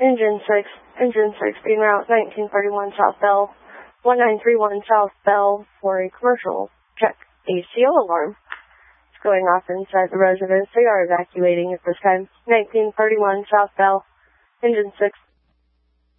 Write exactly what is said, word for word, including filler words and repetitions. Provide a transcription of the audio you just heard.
Engine six, Engine six, being route nineteen thirty-one South Bell, one nine three one South Bell for a commercial. Check. A C O alarm. It's going off inside the residence. They are evacuating at this time. nineteen thirty-one South Bell, Engine six.